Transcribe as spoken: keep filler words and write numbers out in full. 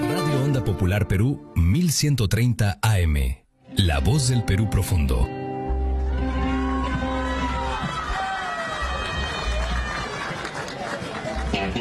Radio Onda Popular Perú mil ciento treinta A M. La voz del Perú profundo.